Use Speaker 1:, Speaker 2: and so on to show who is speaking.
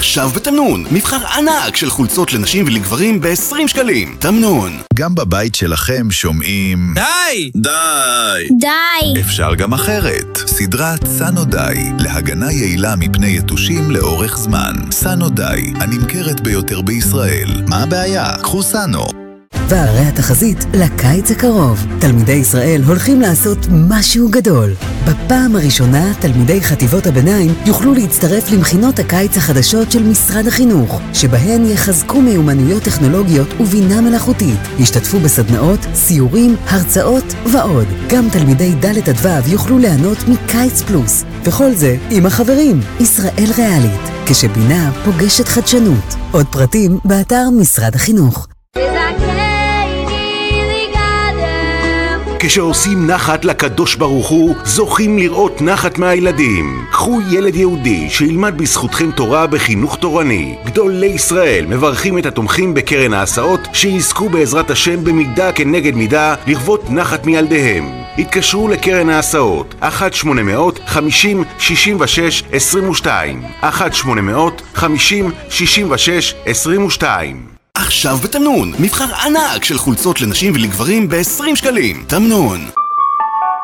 Speaker 1: עכשיו בתמנון, מבחר ענק של חולצות לנשים ולגברים ב-20 שקלים. תמנון.
Speaker 2: גם בבית שלכם שומעים...
Speaker 3: די!
Speaker 2: די!
Speaker 4: די!
Speaker 2: אפשר גם אחרת. סדרת סנו-די, להגנה יעילה מפני יתושים לאורך זמן. סנו-די, הנמכרת ביותר בישראל. מה הבעיה? קחו סנו.
Speaker 5: והרי התחזית לקיץ הקרוב. תלמידי ישראל הולכים לעשות משהו גדול. בפעם הראשונה, תלמידי חטיבות הביניים יוכלו להצטרף למכינות הקיץ החדשות של משרד החינוך, שבהן יחזקו מיומנויות טכנולוגיות ובינה מלאכותית. ישתתפו בסדנאות, סיורים, הרצאות ועוד. גם תלמידי ד' עד ו' יוכלו ליהנות מקיץ פלוס. וכל זה עם החברים. ישראל ריאלית, כשבינה פוגשת חדשנות. עוד פרטים באתר משרד החינוך.
Speaker 1: כשעושים נחת לקדוש ברוך הוא, זוכים לראות נחת מהילדים. קחו ילד יהודי שילמד בזכותכם תורה בחינוך תורני. גדולי ישראל מברכים את התומכים בקרן ההסעות שיזכו בעזרת השם במידה כנגד מידה לרבות נחת מילדיהם. התקשרו לקרן ההסעות 1-800-50-66-22 1-800-50-66-22. עכשיו בתמנון, מבחר ענק של חולצות לנשים ולגברים ב-20 שקלים. תמנון.